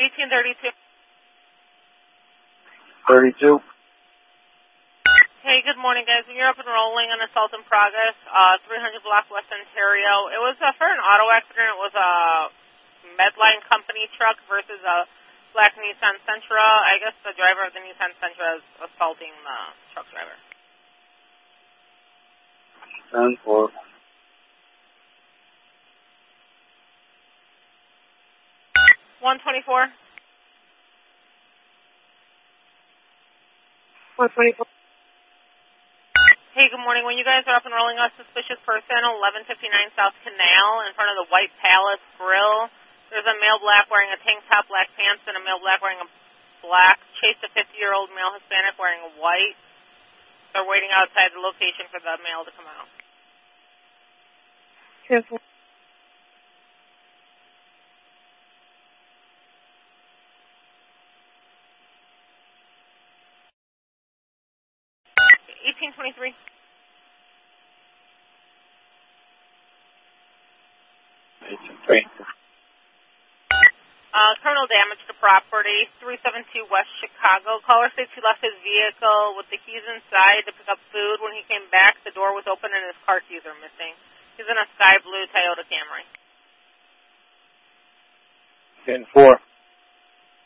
1832. 32. Hey, good morning, guys. You're up and rolling on Assault in Progress, 300 block West Ontario. It was for an auto accident. It was a Medline company truck versus a black Nissan Sentra. I guess the driver of the Nissan Sentra is assaulting the truck driver. 10-4. 124. 124. Hey, good morning. When you guys are up and rolling, a suspicious person, 1159 South Canal, in front of the White Palace Grill. There's a male black wearing a tank top, black pants, and a male black wearing a black. Chased a 50-year-old male Hispanic wearing a white. They're waiting outside the location for the male to come out. 10-4. 1823. 18-3. Criminal damage to property, 372 West Chicago. Caller states he left his vehicle with the keys inside to pick up food. When he came back, the door was open and his car keys are missing. He's in a sky blue Toyota Camry. 10-4.